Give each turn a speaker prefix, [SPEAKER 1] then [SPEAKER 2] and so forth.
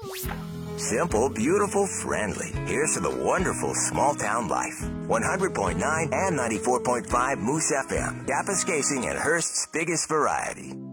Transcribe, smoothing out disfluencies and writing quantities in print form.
[SPEAKER 1] Simple, beautiful, friendly. Here's to the wonderful small town life. 100.9 and 94.5 Moose FM. Kapuskasing and Hearst's biggest variety.